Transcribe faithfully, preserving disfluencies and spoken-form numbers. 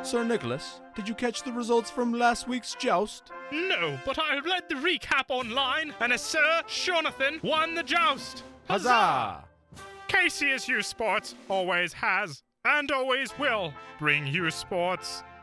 Sir Nicholas, did you catch the results from last week's joust? No, but I read the recap online, and as Sir Jonathan won the joust. Huzzah! K C S U Sports always has, and always will, bring you sports.